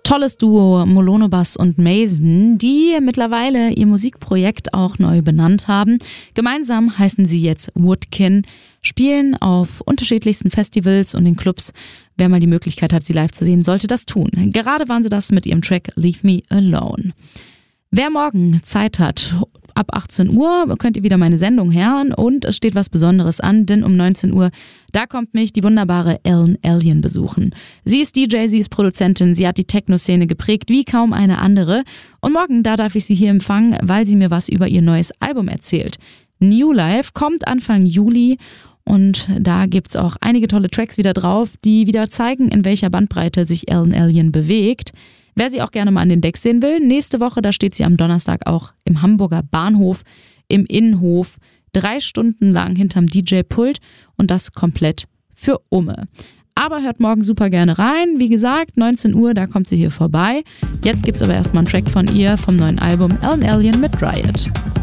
Tolles Duo Molonobus und Mason, die mittlerweile ihr Musikprojekt auch neu benannt haben. Gemeinsam heißen sie jetzt Woodkin, spielen auf unterschiedlichsten Festivals und in Clubs. Wer mal die Möglichkeit hat, sie live zu sehen, sollte das tun. Gerade waren sie das mit ihrem Track Leave Me Alone. Wer morgen Zeit hat, ab 18 Uhr könnt ihr wieder meine Sendung hören und es steht was Besonderes an, denn um 19 Uhr, da kommt mich die wunderbare Ellen Allien besuchen. Sie ist DJ, sie ist Produzentin, sie hat die Techno-Szene geprägt wie kaum eine andere und morgen, da darf ich sie hier empfangen, weil sie mir was über ihr neues Album erzählt. New Life kommt Anfang Juli und da gibt's auch einige tolle Tracks wieder drauf, die wieder zeigen, in welcher Bandbreite sich Ellen Allien bewegt. Wer sie auch gerne mal an den Decks sehen will, nächste Woche, da steht sie am Donnerstag auch im Hamburger Bahnhof, im Innenhof, 3 Stunden lang hinterm DJ-Pult und das komplett für Umme. Aber hört morgen super gerne rein. Wie gesagt, 19 Uhr, da kommt sie hier vorbei. Jetzt gibt's aber erstmal einen Track von ihr vom neuen Album Ellen Allien mit Riot.